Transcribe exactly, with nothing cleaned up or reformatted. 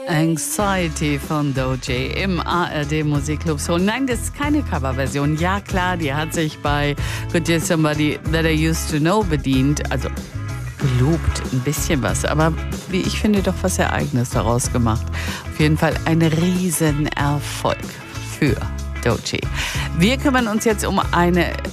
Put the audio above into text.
Anxiety von Doechii im A R D Musikclub Soul. Nein, das ist keine Coverversion. Ja klar, die hat sich bei Could You Somebody That I Used to Know bedient. Also gelobt ein bisschen was, aber wie ich finde, doch was Ereignis daraus gemacht. Auf jeden Fall ein Riesenerfolg für Doechii. Wir kümmern uns jetzt um eine